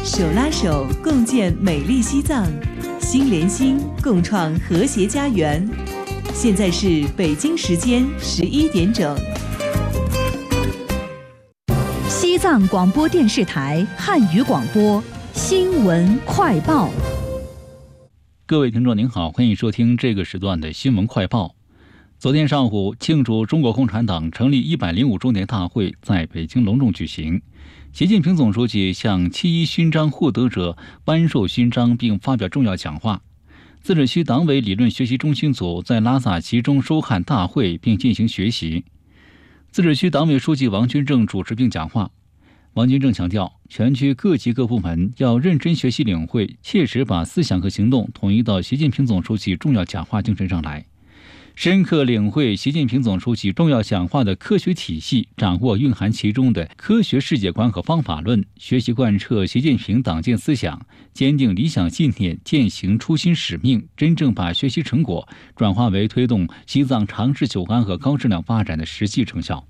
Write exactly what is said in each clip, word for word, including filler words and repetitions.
手拉手共建美丽西藏，心连心共创和谐家园。现在是北京时间十一点整。 西藏广播电视台汉语广播新闻快报。 各位听众您好，欢迎收听这个时段的新闻快报。昨天上午，庆祝中国共产党成立一百零五周年大会在北京隆重举行。习近平总书记向七一勋章获得者颁授勋章并发表重要讲话。自治区党委理论学习中心组在拉萨集中收看大会并进行学习。自治区党委书记王军正主持并讲话。王军正强调，全区各级各部门要认真学习领会，切实把思想和行动统一到习近平总书记重要讲话精神上来，深刻领会习近平总书记重要讲话的科学体系，掌握蕴含其中的科学世界观和方法论，学习贯彻习近平党建思想，坚定理想信念，践行初心使命，真正把学习成果转化为推动西藏长治久安和高质量发展的实际成效。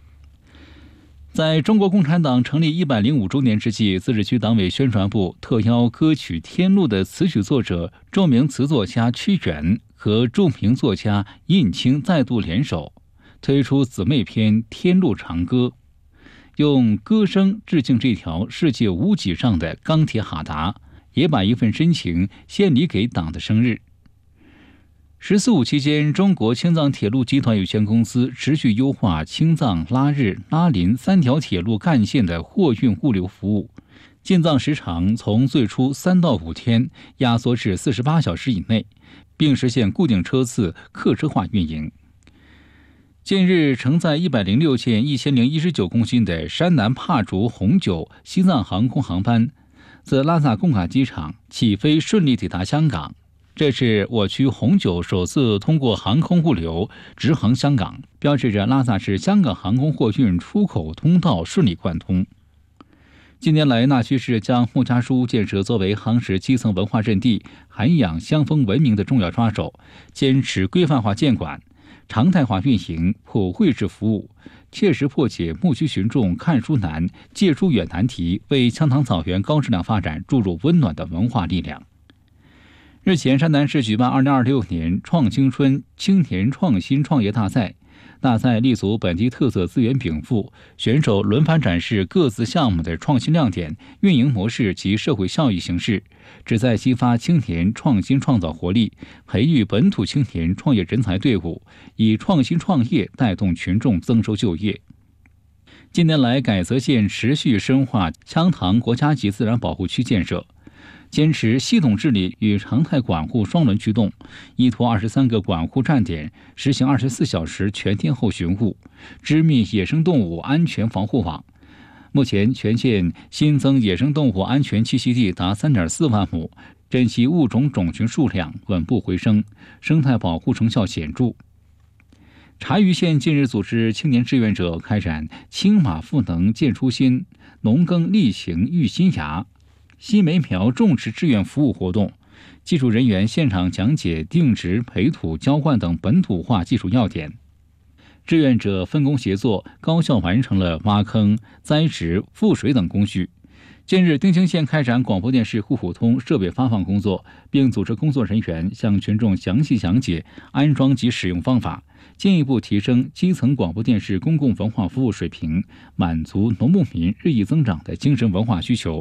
在中国共产党成立一百零五周年之际，自治区党委宣传部特邀歌曲《天路》的词曲作者、著名词作家屈原和著名作家印青再度联手，推出姊妹篇《天路长歌》，用歌声致敬这条世界无脊上的钢铁哈达，也把一份深情献礼给党的生日。十四五期间，中国青藏铁路集团有限公司持续优化青藏、拉日、拉林三条铁路干线的货运物流服务，进藏时长从最初三到五天压缩至四十八小时以内，并实现固定车次客车化运营。近日，承载一百零六件一千零一十九公斤的山南帕竹红酒西藏航空航班自拉萨贡嘎机场起飞，顺利抵达香港。这是我区红酒首次通过航空物流直航香港，标志着拉萨市香港航空货运出口通道顺利贯通。近年来，纳曲市将木家书屋建设作为夯实基层文化阵地、涵养乡风文明的重要抓手，坚持规范化建管、常态化运营、普惠式服务，切实破解牧区群众看书难、借书远难题，为羌塘草原高质量发展注入温暖的文化力量。日前，山南市举办二零二六年创青春青年创新创业大赛，大赛立足本地特色资源禀赋，选手轮番展示各自项目的创新亮点、运营模式及社会效益形式，旨在激发青年创新创造活力，培育本土青年创业人才队伍，以创新创业带动群众增收就业。近年来，改则县持续深化羌塘国家级自然保护区建设，坚持系统治理与常态管护双轮驱动，依托二十三个管护站点，实行二十四小时全天候巡护，织密野生动物安全防护网。目前，全县新增野生动物安全栖息地达 三点四万亩，珍稀物种种群数量稳步回升，生态保护成效显著。察隅县近日组织青年志愿者开展青马赋能建初心、农耕力行育新芽、西梅苗种植志愿服务活动，技术人员现场讲解定植、培土、浇灌等本土化技术要点。志愿者分工协作，高效完成了挖坑、栽植、覆水等工序。近日，丁青县开展广播电视户户通设备发放工作，并组织工作人员向群众详细讲解安装及使用方法，进一步提升基层广播电视公共文化服务水平，满足农牧民日益增长的精神文化需求。